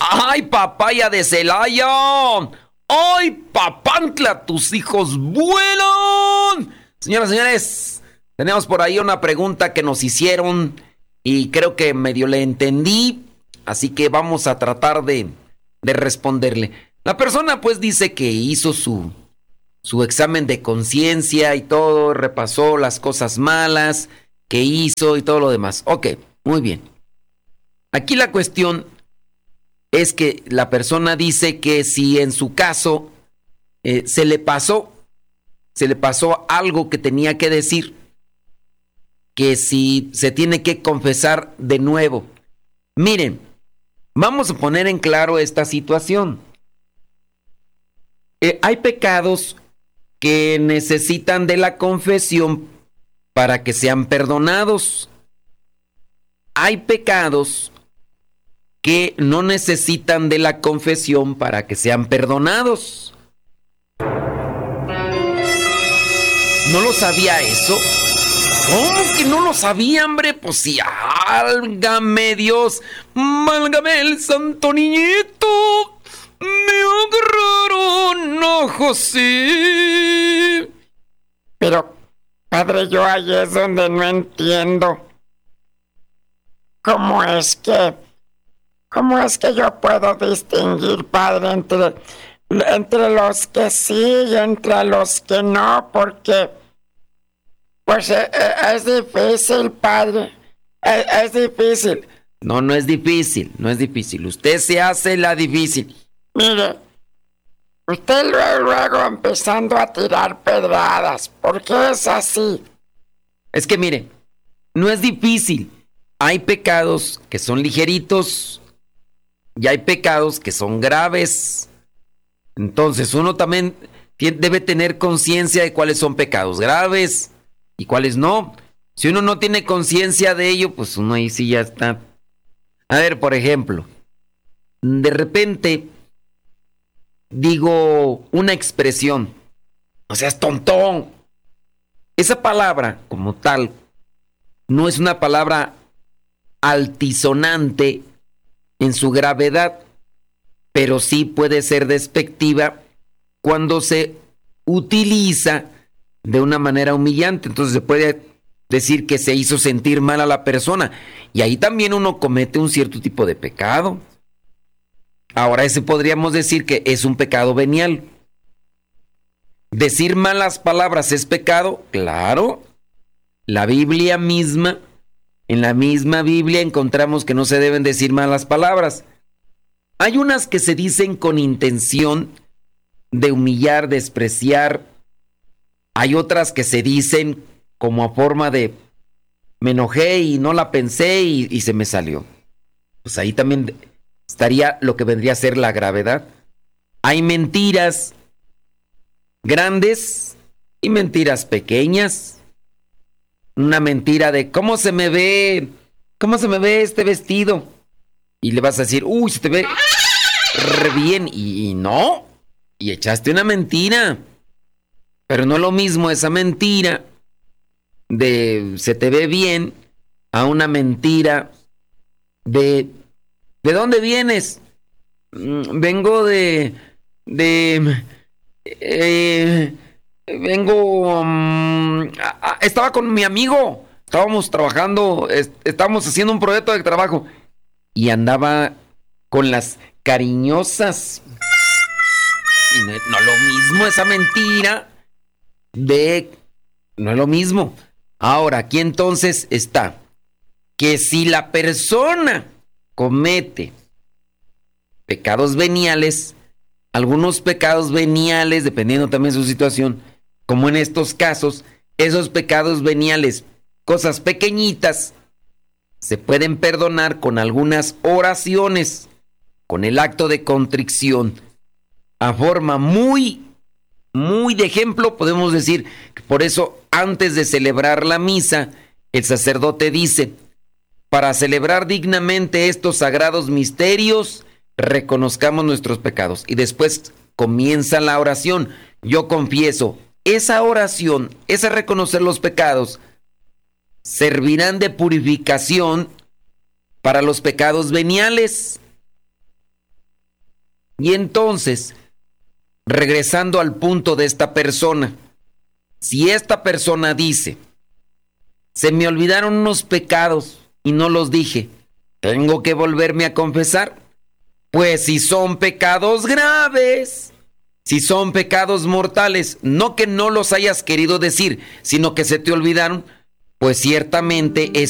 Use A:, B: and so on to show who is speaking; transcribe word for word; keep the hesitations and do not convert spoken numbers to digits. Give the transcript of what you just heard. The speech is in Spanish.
A: ¡Ay, papaya de Celaya! ¡Ay, Papantla! ¡Tus hijos vuelan! Señoras y señores, tenemos por ahí una pregunta que nos hicieron y creo que medio le entendí, así que vamos a tratar de, de responderle. La persona pues dice que hizo su, su examen de conciencia y todo, repasó las cosas malas que hizo y todo lo demás. Ok, muy bien. Aquí la cuestión es que la persona dice que si en su caso eh, se le pasó, se le pasó algo que tenía que decir, que si se tiene que confesar de nuevo. Miren, vamos a poner en claro esta situación. Eh, hay pecados que necesitan de la confesión para que sean perdonados. Hay pecados que no necesitan de la confesión para que sean perdonados. ¿No lo sabía eso? ¿Cómo que no lo sabía, hombre? Pues sí, álgame Dios, válgame el santo niñito, me agarraron ojos, sí.
B: Pero, padre, yo ahí es donde no entiendo. ¿Cómo es que... ¿Cómo es que yo puedo distinguir, padre, entre, entre los que sí y entre los que no? Porque, pues, es, es difícil, padre. Es, es difícil.
A: No, no es difícil, no es difícil. Usted se hace la difícil.
B: Mire, usted luego, luego empezando a tirar pedradas. ¿Por qué es así?
A: Es que, mire, no es difícil. Hay pecados que son ligeritos y hay pecados que son graves. Entonces uno también debe tener conciencia de cuáles son pecados graves y cuáles no. Si uno no tiene conciencia de ello, pues uno ahí sí ya está. A ver, por ejemplo, de repente digo una expresión, o sea, es tontón. Esa palabra como tal no es una palabra altisonante en su gravedad, pero sí puede ser despectiva cuando se utiliza de una manera humillante. Entonces se puede decir que se hizo sentir mal a la persona y ahí también uno comete un cierto tipo de pecado. Ahora ese podríamos decir que es un pecado venial. ¿Decir malas palabras es pecado? Claro. La Biblia misma En la misma Biblia encontramos que no se deben decir malas palabras. Hay unas que se dicen con intención de humillar, despreciar. Hay otras que se dicen como a forma de me enojé y no la pensé y, y se me salió. Pues ahí también estaría lo que vendría a ser la gravedad. Hay mentiras grandes y mentiras pequeñas. Una mentira de ¿cómo se me ve? ¿Cómo se me ve este vestido? Y le vas a decir, uy, se te ve re bien. Y, y no. Y echaste una mentira. Pero no es lo mismo esa mentira de se te ve bien a una mentira de ¿de dónde vienes? Vengo de de eh, vengo um, a, a, estaba con mi amigo, estábamos trabajando, est- estábamos haciendo un proyecto de trabajo y andaba con las cariñosas. Y no, no lo mismo esa mentira de no es lo mismo. Ahora, aquí entonces está que si la persona comete pecados veniales, algunos pecados veniales, dependiendo también de su situación, como en estos casos, esos pecados veniales, cosas pequeñitas, se pueden perdonar con algunas oraciones, con el acto de contrición. A forma muy, muy de ejemplo, podemos decir que por eso antes de celebrar la misa, el sacerdote dice, para celebrar dignamente estos sagrados misterios, reconozcamos nuestros pecados. Y después comienza la oración. Yo confieso, esa oración, ese reconocer los pecados, servirán de purificación para los pecados veniales. Y entonces, regresando al punto de esta persona, si esta persona dice, se me olvidaron unos pecados y no los dije, ¿tengo que volverme a confesar? Pues si son pecados graves, si son pecados mortales, no que no los hayas querido decir, sino que se te olvidaron, pues ciertamente es